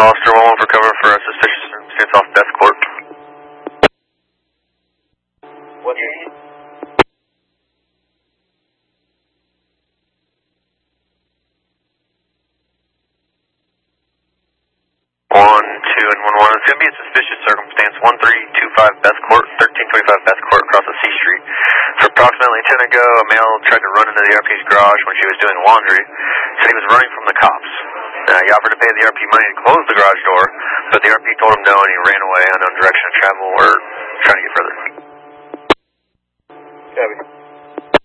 Hollister 1-1 for cover for a suspicious circumstance off Beth Court. What's your name? 1, 2, and 1-1. It's going to be a suspicious circumstance. 1325 Beth Court, 1325 Beth Court across the C Street. For approximately 10 ago, a male tried to run into the RP's garage when she was doing laundry. Said he was running from the cops. He offered to pay the RP money to close the garage door, but the RP told him no and he ran away, unknown direction of travel or trying to get further. Copy.